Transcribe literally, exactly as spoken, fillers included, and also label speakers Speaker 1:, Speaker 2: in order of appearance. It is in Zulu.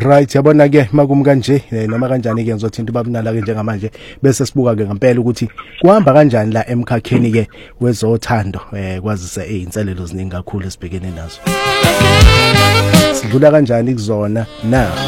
Speaker 1: Right, yabona ke makum kanje noma kanjani ke ngizothinta babunala ke njengamanje bese sibuka ke ngempela ukuthi kuhamba kanjani la emkhakheni ke wezothando eh kwazise izinselelo ziningi kakhulu esibhekene nazo. Sidlula kanjani kuzona na?